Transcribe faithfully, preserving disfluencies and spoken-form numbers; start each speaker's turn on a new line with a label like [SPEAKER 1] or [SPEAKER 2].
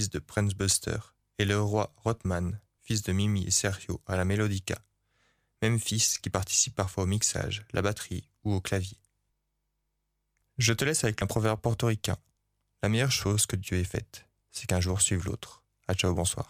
[SPEAKER 1] fils de Prince Buster, et Leroy Rothman, fils de Mimi et Sergio à la mélodica. Memphis qui participe parfois au mixage, la batterie ou au clavier. Je te laisse avec un proverbe portoricain. La meilleure chose que Dieu ait faite, c'est qu'un jour suive l'autre. À ciao, bonsoir.